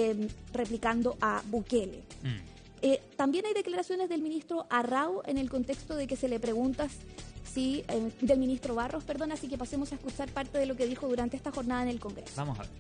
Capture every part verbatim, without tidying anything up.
eh, replicando a Bukele. Mm. Eh, también hay declaraciones del ministro Arrau en el contexto de que se le pregunta si, eh, del ministro Barros, perdón, así que pasemos a escuchar parte de lo que dijo durante esta jornada en el Congreso. Vamos a ver.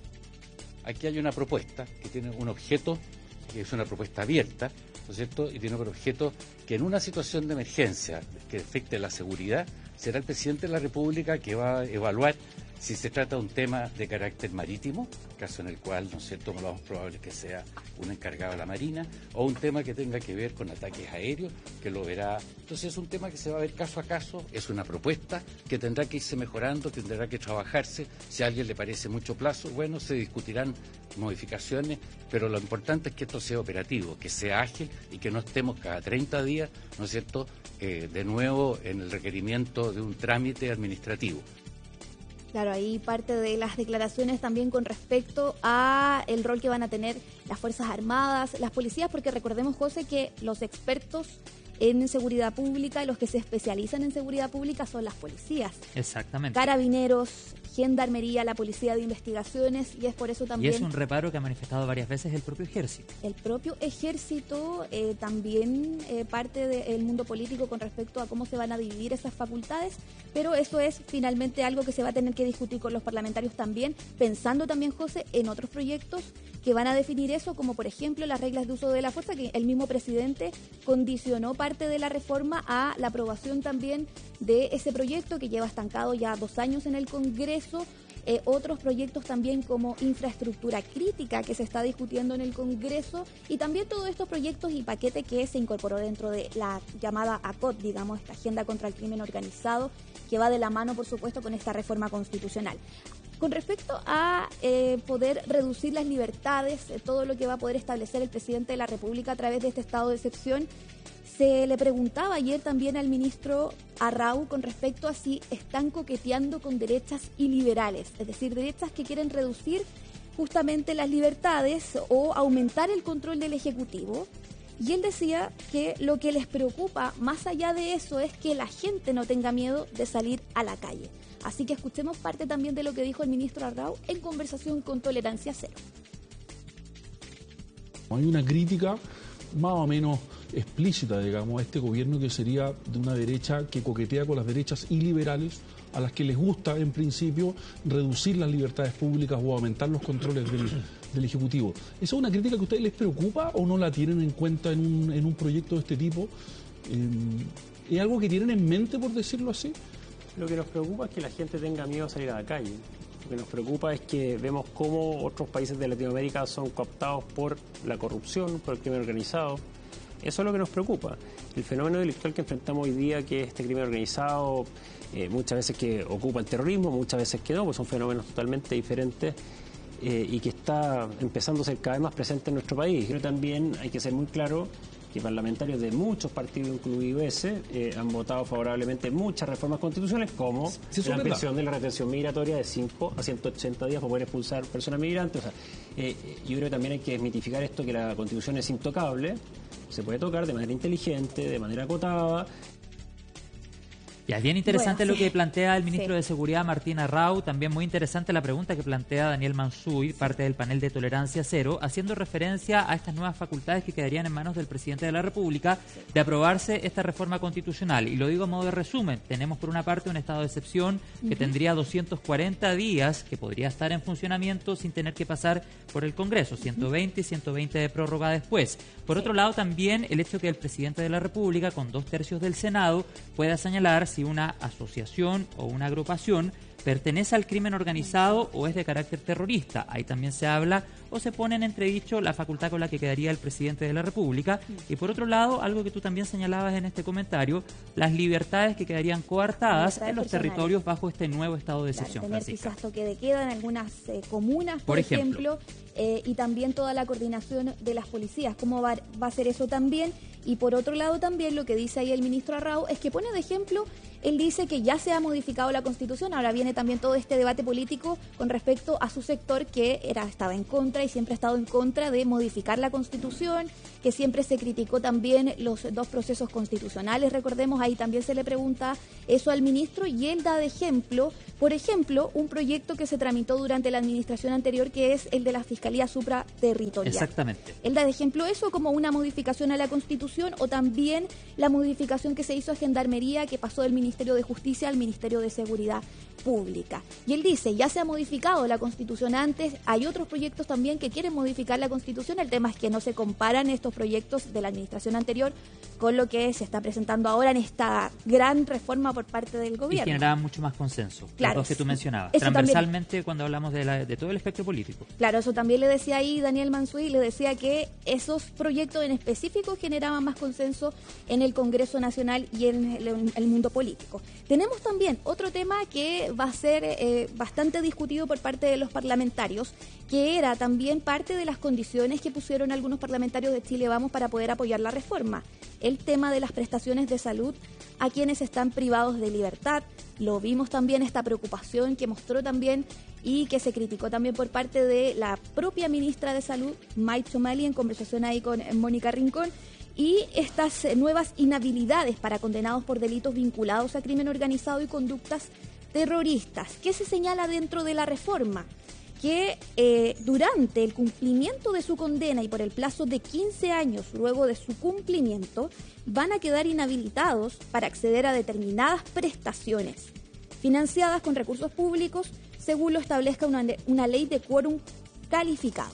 Aquí hay una propuesta que tiene un objeto, que es una propuesta abierta, ¿no es cierto? Y tiene un objeto que en una situación de emergencia que afecte la seguridad, será el presidente de la República que va a evaluar si se trata de un tema de carácter marítimo, caso en el cual, ¿no es cierto?, lo más probable es que sea un encargado de la Marina, o un tema que tenga que ver con ataques aéreos, que lo verá. Entonces es un tema que se va a ver caso a caso, es una propuesta que tendrá que irse mejorando, que tendrá que trabajarse. Si a alguien le parece mucho plazo, bueno, se discutirán modificaciones, pero lo importante es que esto sea operativo, que sea ágil y que no estemos cada treinta días, ¿no es cierto?, eh, de nuevo en el requerimiento de un trámite administrativo. Claro, ahí parte de las declaraciones también con respecto a el rol que van a tener las Fuerzas Armadas, las policías, porque recordemos, José, que los expertos en seguridad pública y los que se especializan en seguridad pública son las policías. Exactamente. Carabineros, Gendarmería, la Policía de Investigaciones, y es por eso también... Y es un reparo que ha manifestado varias veces el propio Ejército. El propio Ejército, eh, también eh, parte del mundo político con respecto a cómo se van a dividir esas facultades, pero eso es finalmente algo que se va a tener que discutir con los parlamentarios también, pensando también, José, en otros proyectos que van a definir eso, como por ejemplo las reglas de uso de la fuerza, que el mismo presidente condicionó parte de la reforma a la aprobación también de ese proyecto que lleva estancado ya dos años en el Congreso. Eh, otros proyectos también como infraestructura crítica que se está discutiendo en el Congreso, y también todos estos proyectos y paquete que se incorporó dentro de la llamada A C O T, digamos, esta Agenda contra el Crimen Organizado, que va de la mano, por supuesto, con esta reforma constitucional. Con respecto a eh, poder reducir las libertades, eh, todo lo que va a poder establecer el presidente de la República a través de este estado de excepción, se le preguntaba ayer también al ministro Arrau con respecto a si están coqueteando con derechas iliberales, es decir, derechas que quieren reducir justamente las libertades o aumentar el control del Ejecutivo. Y él decía que lo que les preocupa más allá de eso es que la gente no tenga miedo de salir a la calle. Así que escuchemos parte también de lo que dijo el ministro Arrau en conversación con Tolerancia Cero. Hay una crítica más o menos explícita, digamos, a este gobierno que sería de una derecha que coquetea con las derechas iliberales, a las que les gusta, en principio, reducir las libertades públicas o aumentar los controles del, del Ejecutivo. ¿Esa es una crítica que a ustedes les preocupa o no la tienen en cuenta en un, en un proyecto de este tipo? Eh, ¿Es algo que tienen en mente, por decirlo así? Lo que nos preocupa es que la gente tenga miedo a salir a la calle. Lo que nos preocupa es que vemos cómo otros países de Latinoamérica son cooptados por la corrupción, por el crimen organizado. Eso es lo que nos preocupa. El fenómeno delictual que enfrentamos hoy día, que es este crimen organizado, eh, muchas veces que ocupa el terrorismo, muchas veces que no, pues son fenómenos totalmente diferentes eh, y que está empezando a ser cada vez más presente en nuestro país. Pero también hay que ser muy claro que parlamentarios de muchos partidos, incluido ese, eh, han votado favorablemente muchas reformas constitucionales, como sí, la ampliación de la retención migratoria de cinco a ciento ochenta días para poder expulsar personas migrantes. O sea, eh, yo creo que también hay que desmitificar esto, que la Constitución es intocable, se puede tocar de manera inteligente, de manera acotada. Ya, es bien interesante bueno, lo sí. que plantea el ministro sí. de Seguridad, Martín Arrau. También muy interesante la pregunta que plantea Daniel Mansuy, parte del panel de Tolerancia Cero, haciendo referencia a estas nuevas facultades que quedarían en manos del presidente de la República de aprobarse esta reforma constitucional. Y lo digo a modo de resumen. Tenemos por una parte un estado de excepción que uh-huh. tendría doscientos cuarenta días, que podría estar en funcionamiento sin tener que pasar por el Congreso, ciento veinte y ciento veinte de prórroga después. Por sí. otro lado, también el hecho que el presidente de la República, con dos tercios del Senado, pueda señalar si una asociación o una agrupación pertenece al crimen organizado o es de carácter terrorista. Ahí también se habla o se pone en entredicho la facultad con la que quedaría el presidente de la República. Y por otro lado, algo que tú también señalabas en este comentario, las libertades que quedarían coartadas en los personales. territorios bajo este nuevo estado de excepción. Claro, tener Francisca. quizás toque de queda en algunas eh, comunas, por, por ejemplo, ejemplo eh, y también toda la coordinación de las policías, cómo va, va a ser eso también. Y por otro lado también lo que dice ahí el ministro Arrau es que pone de ejemplo, él dice que ya se ha modificado la Constitución, ahora viene también todo este debate político con respecto a su sector que era estaba en contra y siempre ha estado en contra de modificar la Constitución, que siempre se criticó también los dos procesos constitucionales, recordemos, ahí también se le pregunta eso al ministro y él da de ejemplo, por ejemplo, un proyecto que se tramitó durante la administración anterior que es el de la fiscalía Fiscalía Supraterritorial. Exactamente. Él da de ejemplo eso como una modificación a la Constitución, o también la modificación que se hizo a Gendarmería, que pasó del Ministerio de Justicia al Ministerio de Seguridad Pública. Y él dice, ya se ha modificado la Constitución antes, hay otros proyectos también que quieren modificar la Constitución, el tema es que no se comparan estos proyectos de la administración anterior con lo que se está presentando ahora en esta gran reforma por parte del gobierno. Y generaba mucho más consenso, claro, los dos que tú mencionabas, eso transversalmente también, cuando hablamos de, la, de todo el espectro político. Claro, eso también le decía ahí Daniel Mansuy, le decía que esos proyectos en específico generaban más consenso en el Congreso Nacional y en el, en el mundo político. Tenemos también otro tema que va a ser eh, bastante discutido por parte de los parlamentarios, que era también parte de las condiciones que pusieron algunos parlamentarios de Chile Vamos para poder apoyar la reforma. El tema de las prestaciones de salud a quienes están privados de libertad. Lo vimos también, esta preocupación que mostró también y que se criticó también por parte de la propia ministra de Salud, Mike Chomali, en conversación ahí con Mónica Rincón. Y estas nuevas inhabilidades para condenados por delitos vinculados a crimen organizado y conductas terroristas. ¿Qué se señala dentro de la reforma? Que eh, durante el cumplimiento de su condena y por el plazo de quince años luego de su cumplimiento, van a quedar inhabilitados para acceder a determinadas prestaciones financiadas con recursos públicos, según lo establezca una, una ley de quórum calificado.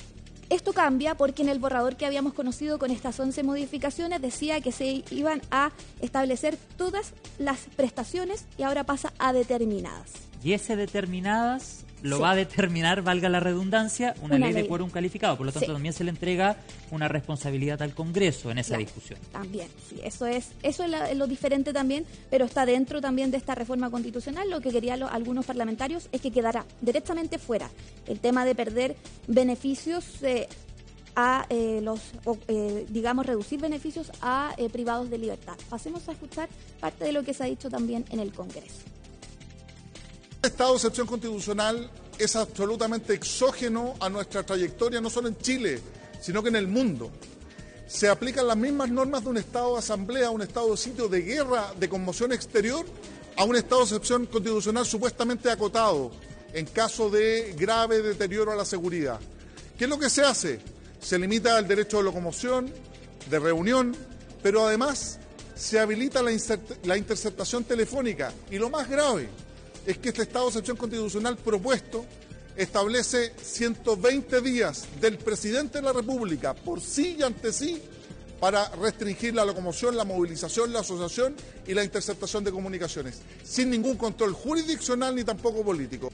Esto cambia porque en el borrador que habíamos conocido con estas once modificaciones decía que se iban a establecer todas las prestaciones y ahora pasa a determinadas. Y ese determinadas lo sí. va a determinar, valga la redundancia, una, una ley, ley de quórum calificado. Por lo tanto, sí. también se le entrega una responsabilidad al Congreso en esa claro, discusión. También, sí, eso es eso es, la, es lo diferente también, pero está dentro también de esta reforma constitucional. Lo que querían los, algunos parlamentarios es que quedara directamente fuera el tema de perder beneficios eh, a eh, los, o, eh, digamos, reducir beneficios a eh, privados de libertad. Pasemos a escuchar parte de lo que se ha dicho también en el Congreso. El estado de excepción constitucional es absolutamente exógeno a nuestra trayectoria, no solo en Chile, sino que en el mundo. Se aplican las mismas normas de un estado de asamblea, un estado de sitio de guerra, de conmoción exterior, a un estado de excepción constitucional supuestamente acotado en caso de grave deterioro a la seguridad. ¿Qué es lo que se hace? Se limita el derecho de locomoción, de reunión, pero además se habilita la, la interceptación telefónica. Y lo más grave es que este estado de excepción constitucional propuesto establece ciento veinte días del presidente de la República por sí y ante sí para restringir la locomoción, la movilización, la asociación y la interceptación de comunicaciones, sin ningún control jurisdiccional ni tampoco político.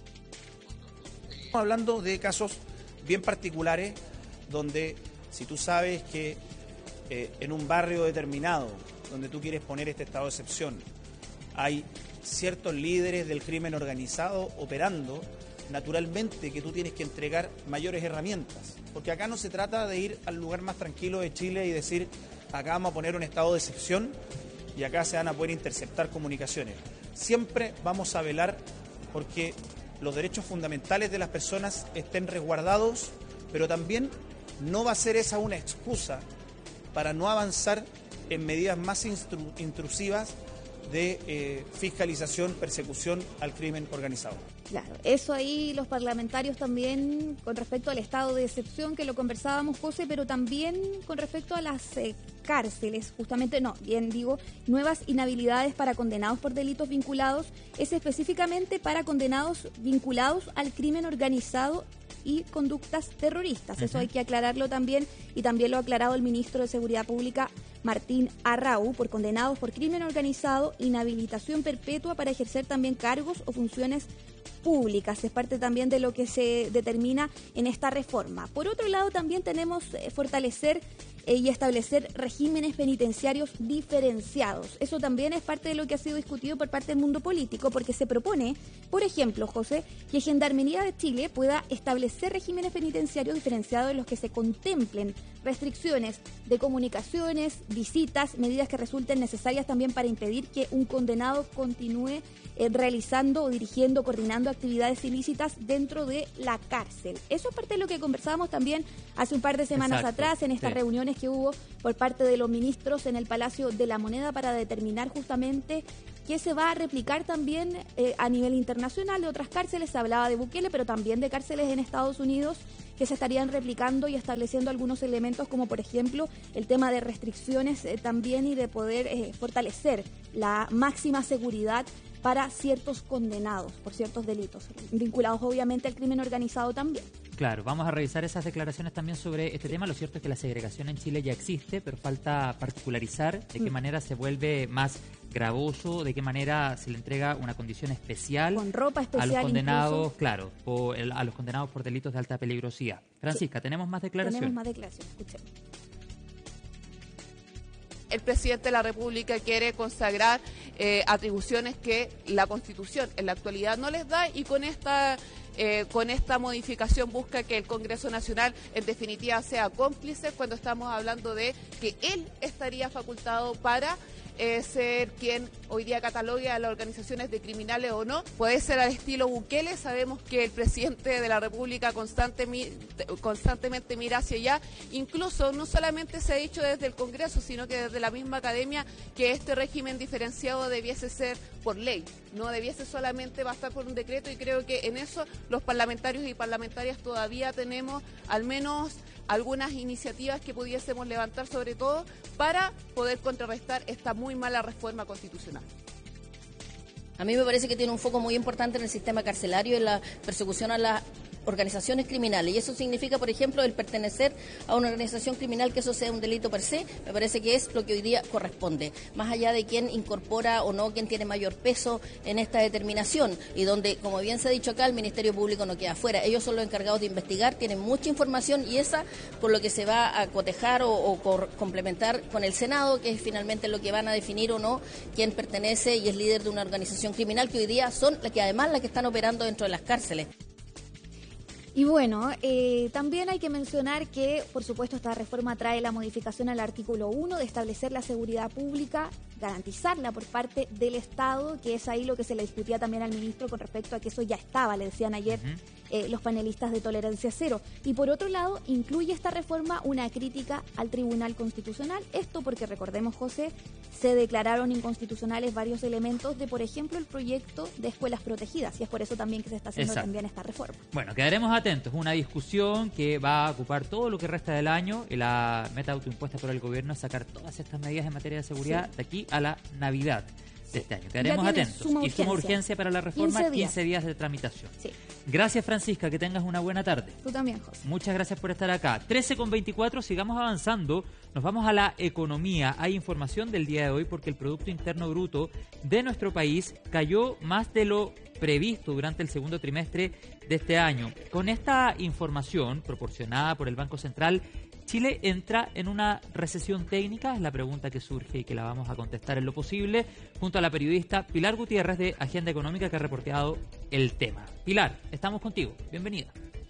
Estamos hablando de casos bien particulares donde si tú sabes que eh, en un barrio determinado donde tú quieres poner este estado de excepción hay ciertos líderes del crimen organizado operando, naturalmente que tú tienes que entregar mayores herramientas, porque acá no se trata de ir al lugar más tranquilo de Chile y decir, acá vamos a poner un estado de excepción y acá se van a poder interceptar comunicaciones. Siempre vamos a velar porque los derechos fundamentales de las personas estén resguardados, pero también no va a ser esa una excusa para no avanzar en medidas más instru- intrusivas de eh, fiscalización, persecución al crimen organizado. Claro, eso ahí los parlamentarios también con respecto al estado de excepción que lo conversábamos, José, pero también con respecto a las eh, cárceles, justamente, no, bien digo, nuevas inhabilidades para condenados por delitos vinculados, es específicamente para condenados vinculados al crimen organizado y conductas terroristas. Eso hay que aclararlo también, y también lo ha aclarado el ministro de Seguridad Pública, Martín Arrau, por condenados por crimen organizado, inhabilitación perpetua para ejercer también cargos o funciones públicas. Es parte también de lo que se determina en esta reforma. Por otro lado, también tenemos eh, fortalecer eh, y establecer regímenes penitenciarios diferenciados. Eso también es parte de lo que ha sido discutido por parte del mundo político, porque se propone, por ejemplo, José, que Gendarmería de Chile pueda establecer regímenes penitenciarios diferenciados en los que se contemplen restricciones de comunicaciones, visitas, medidas que resulten necesarias también para impedir que un condenado continúe eh, realizando o dirigiendo, coordinando actividades ilícitas dentro de la cárcel. Eso es parte de lo que conversábamos también hace un par de semanas Exacto. atrás en estas sí. reuniones que hubo por parte de los ministros en el Palacio de la Moneda para determinar justamente que se va a replicar también eh, a nivel internacional de otras cárceles. Se hablaba de Bukele, pero también de cárceles en Estados Unidos que se estarían replicando y estableciendo algunos elementos como por ejemplo el tema de restricciones eh, también y de poder eh, fortalecer la máxima seguridad para ciertos condenados por ciertos delitos, vinculados obviamente al crimen organizado también. Claro, vamos a revisar esas declaraciones también sobre este tema. Lo cierto es que la segregación en Chile ya existe, pero falta particularizar de qué manera se vuelve más gravoso, de qué manera se le entrega una condición especial, con ropa especial a los condenados, incluso. claro, por el, a los condenados por delitos de alta peligrosidad. Francisca, sí. ¿Tenemos más declaraciones? Tenemos más declaraciones, escuchemos. El presidente de la República quiere consagrar eh, atribuciones que la Constitución en la actualidad no les da, y con esta eh, con esta modificación busca que el Congreso Nacional en definitiva sea cómplice cuando estamos hablando de que él estaría facultado para eh, ser quien hoy día catalogue a las organizaciones de criminales o no. Puede ser al estilo Bukele. Sabemos que el presidente de la República constante, constantemente mira hacia allá. Incluso no solamente se ha dicho desde el Congreso, sino que desde la misma academia, que este régimen diferenciado debiese ser por ley, no debiese solamente bastar por un decreto, y creo que en eso los parlamentarios y parlamentarias todavía tenemos al menos algunas iniciativas que pudiésemos levantar, sobre todo para poder contrarrestar esta muy mala reforma constitucional. A mí me parece que tiene un foco muy importante en el sistema carcelario, en la persecución a las organizaciones criminales, y eso significa, por ejemplo, el pertenecer a una organización criminal, que eso sea un delito per se. Me parece que es lo que hoy día corresponde, más allá de quién incorpora o no, quién tiene mayor peso en esta determinación, y donde, como bien se ha dicho acá, el Ministerio Público no queda afuera. Ellos son los encargados de investigar, tienen mucha información, y esa por lo que se va a cotejar o, o cor, complementar con el Senado, que es finalmente lo que van a definir o no quién pertenece y es líder de una organización criminal, que hoy día son las que además las que están operando dentro de las cárceles. Y bueno, eh, también hay que mencionar que, por supuesto, esta reforma trae la modificación al artículo uno de establecer la seguridad pública, garantizarla por parte del Estado, que es ahí lo que se le discutía también al ministro con respecto a que eso ya estaba, le decían ayer uh-huh. eh, los panelistas de Tolerancia Cero. Y por otro lado, incluye esta reforma una crítica al Tribunal Constitucional. Esto porque, recordemos, José, se declararon inconstitucionales varios elementos de, por ejemplo, el proyecto de escuelas protegidas, y es por eso también que se está haciendo Exacto. también esta reforma. Bueno, quedaremos atentos. Una discusión que va a ocupar todo lo que resta del año, y la meta autoimpuesta por el gobierno es sacar todas estas medidas en materia de seguridad sí. de aquí a la Navidad de este año. Quedaremos atentos. Suma y suma urgencia para la reforma, quince días, quince días de tramitación. Sí. Gracias, Francisca, que tengas una buena tarde. Tú también, José. Muchas gracias por estar acá. trece con veinticuatro, sigamos avanzando. Nos vamos a la economía. Hay información del día de hoy porque el Producto Interno Bruto de nuestro país cayó más de lo previsto durante el segundo trimestre de este año. Con esta información proporcionada por el Banco Central, ¿Chile entra en una recesión técnica? Es la pregunta que surge y que la vamos a contestar en lo posible junto a la periodista Pilar Gutiérrez de Agenda Económica, que ha reporteado el tema. Pilar, estamos contigo. Bienvenida.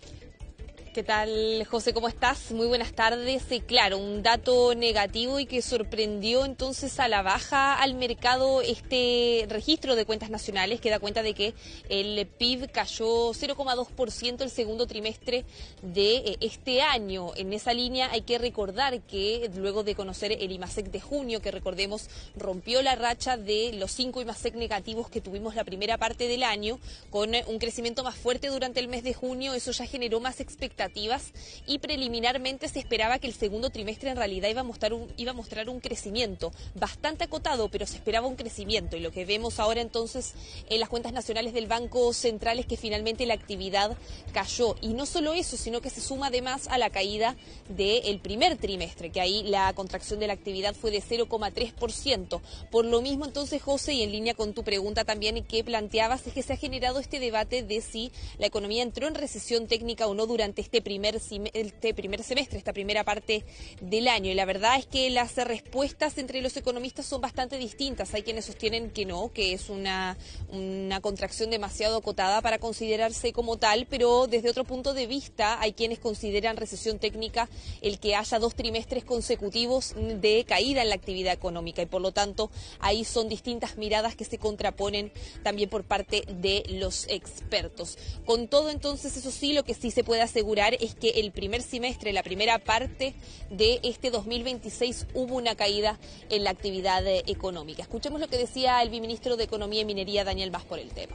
¿Qué tal, José? ¿Cómo estás? Muy buenas tardes. Sí, claro, un dato negativo y que sorprendió entonces a la baja al mercado este registro de cuentas nacionales, que da cuenta de que el P I B cayó cero coma dos por ciento el segundo trimestre de este año. En esa línea hay que recordar que luego de conocer el IMASEC de junio, que recordemos rompió la racha de los cinco IMASEC negativos que tuvimos la primera parte del año, con un crecimiento más fuerte durante el mes de junio, eso ya generó más expectativas. Y preliminarmente se esperaba que el segundo trimestre en realidad iba a mostrar un, iba a mostrar un crecimiento bastante acotado, pero se esperaba un crecimiento, y lo que vemos ahora entonces en las cuentas nacionales del Banco Central es que finalmente la actividad cayó, y no solo eso, sino que se suma además a la caída del primer trimestre, que ahí la contracción de la actividad fue de cero coma tres por ciento. Por lo mismo entonces, José, y en línea con tu pregunta también que planteabas, es que se ha generado este debate de si la economía entró en recesión técnica o no durante este primer, este primer semestre, esta primera parte del año. Y la verdad es que las respuestas entre los economistas son bastante distintas. Hay quienes sostienen que no, que es una, una contracción demasiado acotada para considerarse como tal, pero desde otro punto de vista hay quienes consideran recesión técnica el que haya dos trimestres consecutivos de caída en la actividad económica, y por lo tanto ahí son distintas miradas que se contraponen también por parte de los expertos. Con todo, entonces, eso sí, lo que sí se puede asegurar destacar es que el primer semestre, la primera parte de este dos mil veintiséis, hubo una caída en la actividad eh, económica. Escuchemos lo que decía el viceministro de Economía y Minería, Daniel Mas, por el tema.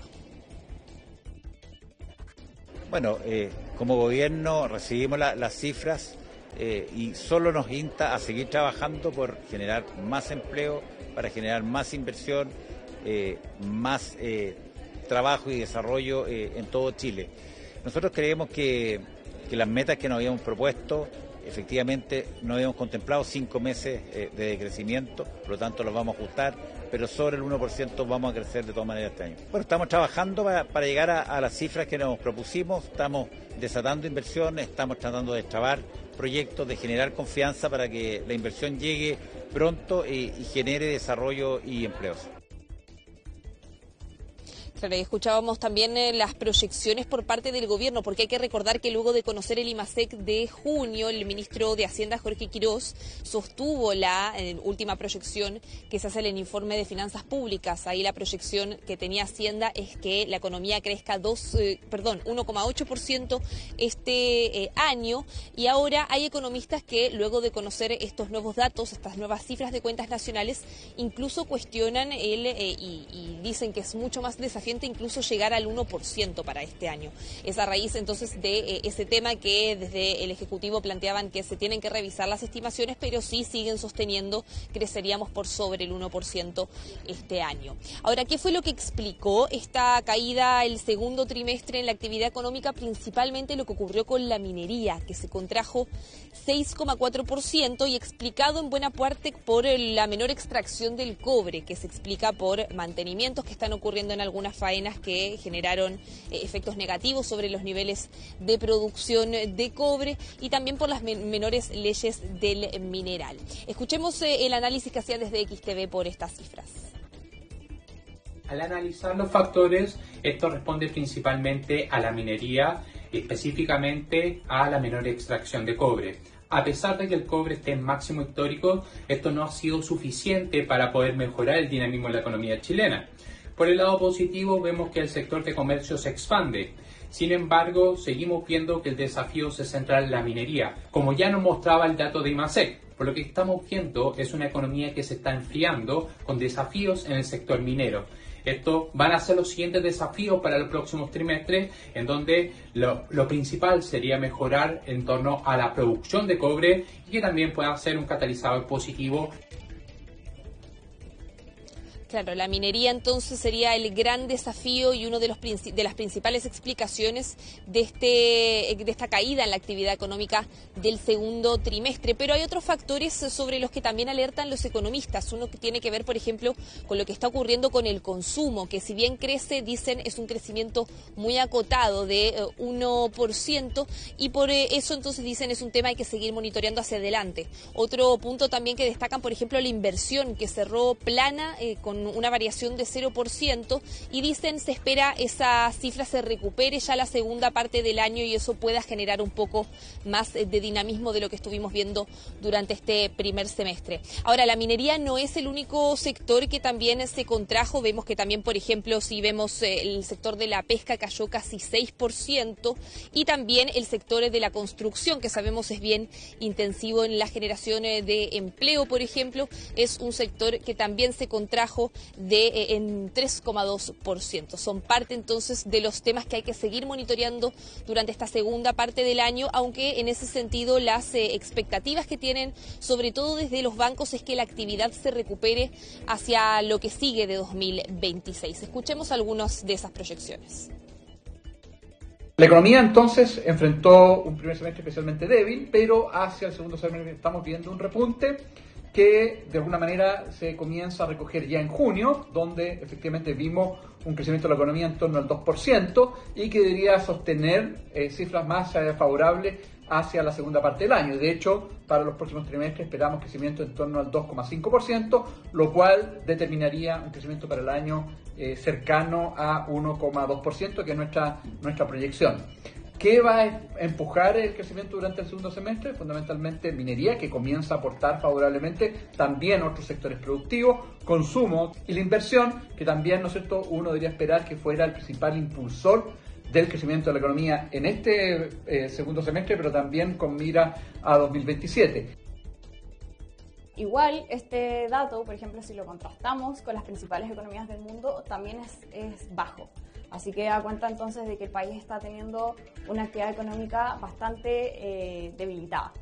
Bueno, eh, como gobierno recibimos la, las cifras eh, y solo nos insta a seguir trabajando por generar más empleo, para generar más inversión, eh, más eh, trabajo y desarrollo eh, en todo Chile. Nosotros creemos que, que las metas que nos habíamos propuesto, efectivamente no habíamos contemplado cinco meses eh, de decrecimiento, por lo tanto los vamos a ajustar, pero sobre el uno por ciento vamos a crecer de todas maneras este año. Bueno, estamos trabajando para, para llegar a, a las cifras que nos propusimos, estamos desatando inversiones, estamos tratando de extrabar proyectos, de generar confianza para que la inversión llegue pronto y, y genere desarrollo y empleos. Claro, y escuchábamos también eh, las proyecciones por parte del gobierno, porque hay que recordar que luego de conocer el IMASEC de junio, el ministro de Hacienda, Jorge Quirós, sostuvo la eh, última proyección que se hace en el informe de finanzas públicas. Ahí la proyección que tenía Hacienda es que la economía crezca dos, eh, perdón, uno coma ocho por ciento este eh, año, y ahora hay economistas que luego de conocer estos nuevos datos, estas nuevas cifras de cuentas nacionales, incluso cuestionan el eh, y, y dicen que es mucho más desafiante incluso llegar al uno por ciento para este año. Es a raíz entonces de eh, ese tema que desde el Ejecutivo planteaban que se tienen que revisar las estimaciones, pero sí siguen sosteniendo que creceríamos por sobre el uno por ciento este año. Ahora, ¿qué fue lo que explicó esta caída el segundo trimestre en la actividad económica? Principalmente lo que ocurrió con la minería, que se contrajo seis coma cuatro por ciento, y explicado en buena parte por la menor extracción del cobre, que se explica por mantenimientos que están ocurriendo en algunas faenas que generaron eh, efectos negativos sobre los niveles de producción de cobre, y también por las men menores leyes del mineral. Escuchemos eh, el análisis que hacía desde X T V por estas cifras. Al analizar los factores, esto responde principalmente a la minería, específicamente a la menor extracción de cobre. A pesar de que el cobre esté en máximo histórico, esto no ha sido suficiente para poder mejorar el dinamismo de la economía chilena. Por el lado positivo, vemos que el sector de comercio se expande. Sin embargo, seguimos viendo que el desafío se centra en la minería, como ya nos mostraba el dato de IMASEC. Por lo que estamos viendo es una economía que se está enfriando con desafíos en el sector minero. Estos van a ser los siguientes desafíos para los próximos trimestres, en donde lo, lo principal sería mejorar en torno a la producción de cobre, y que también pueda ser un catalizador positivo. Claro, la minería entonces sería el gran desafío y uno de los de las principales explicaciones de este de esta caída en la actividad económica del segundo trimestre. Pero hay otros factores sobre los que también alertan los economistas. Uno que tiene que ver, por ejemplo, con lo que está ocurriendo con el consumo, que si bien crece, dicen, es un crecimiento muy acotado de uno por ciento, y por eso entonces dicen es un tema que hay que seguir monitoreando hacia adelante. Otro punto también que destacan, por ejemplo, la inversión, que cerró plana eh, con una variación de cero por ciento, y dicen se espera esa cifra se recupere ya la segunda parte del año, y eso pueda generar un poco más de dinamismo de lo que estuvimos viendo durante este primer semestre. Ahora, la minería no es el único sector que también se contrajo. Vemos que también, por ejemplo, si vemos el sector de la pesca cayó casi seis por ciento, y también el sector de la construcción, que sabemos es bien intensivo en la generación de empleo, por ejemplo, es un sector que también se contrajo de eh, en tres coma dos por ciento. Son parte entonces de los temas que hay que seguir monitoreando durante esta segunda parte del año, aunque en ese sentido las eh, expectativas que tienen, sobre todo desde los bancos, es que la actividad se recupere hacia lo que sigue de dos mil veintiséis. Escuchemos algunas de esas proyecciones. La economía entonces enfrentó un primer semestre especialmente débil, pero hacia el segundo semestre estamos viendo un repunte que de alguna manera se comienza a recoger ya en junio, donde efectivamente vimos un crecimiento de la economía en torno al dos por ciento, y que debería sostener eh, cifras más eh, favorables hacia la segunda parte del año. De hecho, para los próximos trimestres esperamos crecimiento en torno al dos coma cinco por ciento, lo cual determinaría un crecimiento para el año eh, cercano a uno coma dos por ciento, que es nuestra, nuestra proyección. ¿Qué va a empujar el crecimiento durante el segundo semestre? Fundamentalmente minería, que comienza a aportar favorablemente, también otros sectores productivos, consumo y la inversión, que también, ¿no es cierto?, uno debería esperar que fuera el principal impulsor del crecimiento de la economía en este eh, segundo semestre, pero también con mira a dos mil veintisiete. Igual, este dato, por ejemplo, si lo contrastamos con las principales economías del mundo, también es, es bajo. Así que da cuenta entonces de que el país está teniendo una actividad económica bastante eh, debilitada.